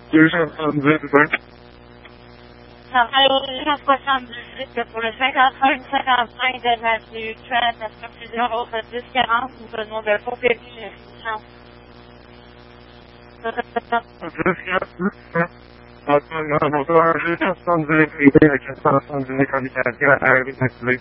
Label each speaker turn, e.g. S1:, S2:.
S1: 278.
S2: Ça fait au 278 que pour le 55 de Mathieu Trent, ainsi que plusieurs autres 1040, nous venons de compléter l'inscription.
S1: Attends, moteur, j'ai 470 privé avec 470 communications à activé.